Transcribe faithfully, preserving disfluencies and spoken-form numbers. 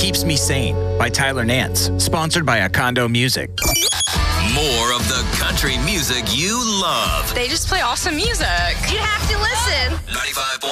Keeps Me Sane by Tyler Nance, sponsored by Acondo Music. More of the country music you love. They just play awesome music. You have to listen. ninety-five point